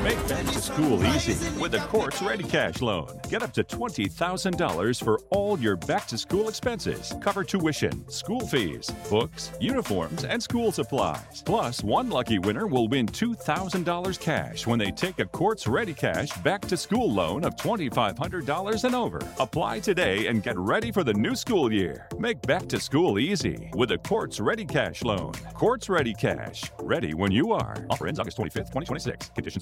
Make back to school easy with the Courts Ready Cash Loan. Get up to $20,000 for all your back to school expenses. Cover tuition, school fees, books, uniforms, and school supplies. Plus, one lucky winner will win $2,000 cash when they take a Courts Ready Cash back to school loan of $2,500 and over. Apply today and get ready for the new school year. Make back to school easy with the Courts Ready Cash Loan. Courts Ready Cash. Ready when you are. Offer ends August 25th, 2026. Conditions